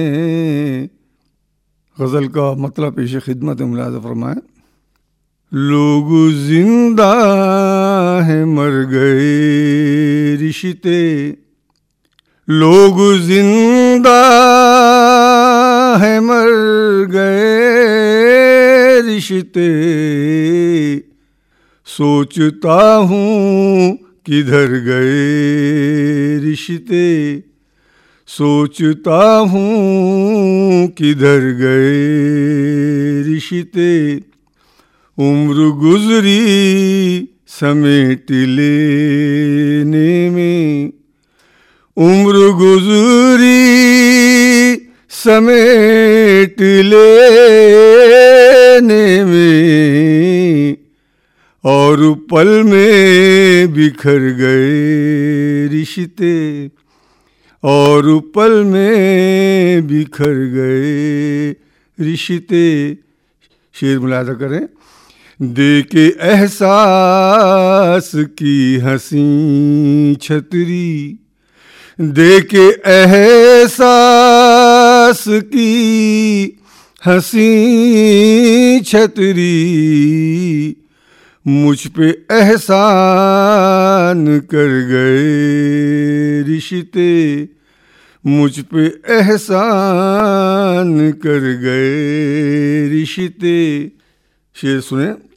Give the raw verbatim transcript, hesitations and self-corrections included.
गज़ल का मतलब पेश खिदमत मुलाज़ा फरमाएं। लोग जिंदा है मर गए रिश्ते, लोग जिंदा है मर गए रिश्ते, सोचता हूँ किधर गए रिश्ते, सोचता हूँ किधर गए रिश्ते, उम्र गुजरी समेट लेने में, उम्र गुजरी समेट लेने में, और पल में बिखर गए रिश्ते, और पल में बिखर गए रिश्ते। शेर मुलाज़ा करें। दे के एहसास की हंसी छतरी, दे के एहसास की हंसी छतरी, मुझ पे एहसान कर गए रिश्ते, मुझ पे एहसान कर गए रिश्ते। शेर सुने।